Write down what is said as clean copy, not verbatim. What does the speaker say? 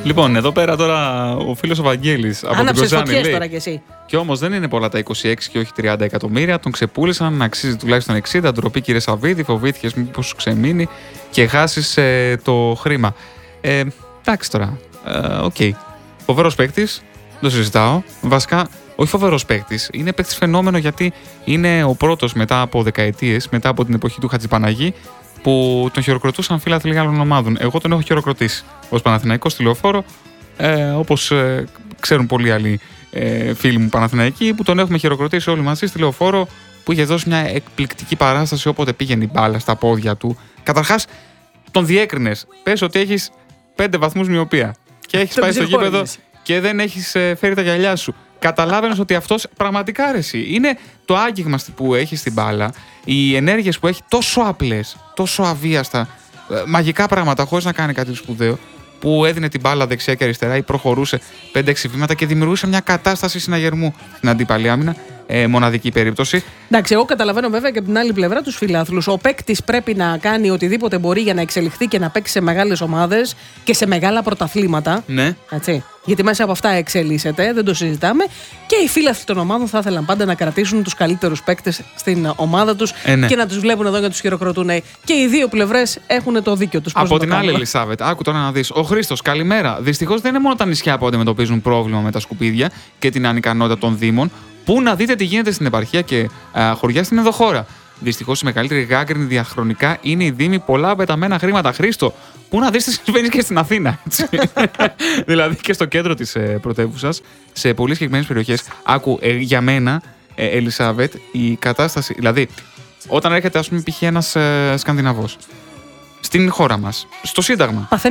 Λοιπόν, εδώ πέρα τώρα ο φίλος ο Βαγγέλης από την Κοζάνη λέει. Τώρα κι εσύ. Και όμως δεν είναι πολλά τα 26 και όχι 30 εκατομμύρια. Τον ξεπούλησαν να αξίζει τουλάχιστον 60. Ντροπή, κύριε Σαββίδη, φοβήθηκες μήπως σου ξεμείνει και χάσεις το χρήμα. Εντάξει τώρα. Οκ. Φοβερός παίκτης. Δεν το συζητάω. Βασικά, όχι φοβερός παίκτης. Είναι παίκτης φαινόμενο γιατί είναι ο πρώτος μετά από δεκαετίες, μετά από την εποχή του Χατζηπαναγή, που τον χειροκροτούσαν φίλαθλοι άλλων ομάδων. Εγώ τον έχω χειροκροτήσει ως Παναθηναϊκός στη Λεωφόρο, όπως ξέρουν πολλοί άλλοι φίλοι μου Παναθηναϊκοί, που τον έχουμε χειροκροτήσει όλοι μαζί στη Λεωφόρο, που είχε δώσει μια εκπληκτική παράσταση όποτε πήγαινε η μπάλα στα πόδια του. Καταρχάς, τον διέκρινες. Πες ότι έχεις 5 βαθμούς μοιοπία και έχεις πάει στο γήπεδο και δεν έχεις φέρει τα γυαλιά σου. Καταλάβαινες ότι αυτός πραγματικά αρέσει. Είναι το άγγιγμα που έχει στην μπάλα, οι ενέργειες που έχει τόσο απλές, τόσο αβίαστα, μαγικά πράγματα χωρίς να κάνει κάτι σπουδαίο, που έδινε την μπάλα δεξιά και αριστερά ή προχωρούσε 5-6 βήματα και δημιουργούσε μια κατάσταση συναγερμού στην αντίπαλη άμυνα. Μοναδική περίπτωση. Εντάξει, εγώ καταλαβαίνω βέβαια και από την άλλη πλευρά τους φιλάθλους. Ο παίκτης πρέπει να κάνει οτιδήποτε μπορεί για να εξελιχθεί και να παίξει σε μεγάλες ομάδες και σε μεγάλα πρωταθλήματα. Ναι. Έτσι. Γιατί μέσα από αυτά εξελίσσεται, δεν το συζητάμε. Και οι φίλαθλοι των ομάδων θα ήθελαν πάντα να κρατήσουν τους καλύτερους παίκτες στην ομάδα τους ναι. και να τους βλέπουν εδώ και να τους χειροκροτούν. Και οι δύο πλευρές έχουν το δίκιο τους. Από την άλλη, Ελισάβετ, άκου τώρα να δεις. Ο Χρήστος, καλημέρα. Δυστυχώς δεν είναι μόνο τα νησιά που αντιμετωπίζουν πρόβλημα με τα σκουπίδια και την ανικανότητα των δήμων. Πού να δείτε τι γίνεται στην επαρχία και χωριά στην ενδοχώρα. Δυστυχώς η μεγαλύτερη γάγκρινη διαχρονικά είναι η δήμη, πολλά πεταμένα χρήματα. Χρήστο, πού να δεις τι συμβαίνει και στην Αθήνα. Δηλαδή και στο κέντρο της πρωτεύουσας, σε πολύ συγκεκριμένες περιοχές. Άκου, για μένα, Ελισάβετ, η κατάσταση. Δηλαδή, όταν έρχεται, ας πούμε, π.χ. ένας Σκανδιναβός στην χώρα μας, στο Σύνταγμα.